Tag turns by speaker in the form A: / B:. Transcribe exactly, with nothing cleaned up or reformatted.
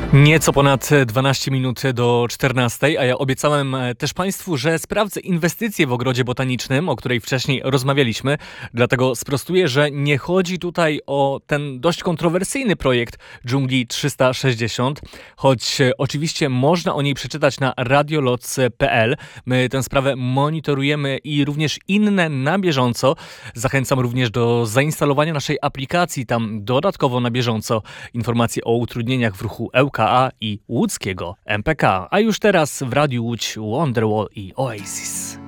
A: Nieco ponad dwanaście minut do czternastej, a ja obiecałem też Państwu, że sprawdzę inwestycje w ogrodzie botanicznym, o której wcześniej rozmawialiśmy. Dlatego sprostuję, że nie chodzi tutaj o ten dość kontrowersyjny projekt Dżungli trzysta sześćdziesiąt, choć oczywiście można o niej przeczytać na radioloc kropka p l. My tę sprawę monitorujemy i również inne na bieżąco. Zachęcam również do zainstalowania naszej aplikacji, tam dodatkowo na bieżąco informacje o utrudnieniach w ruchu L K A i łódzkiego M P K. A już teraz w Radiu Łódź Wonderwall i Oasis.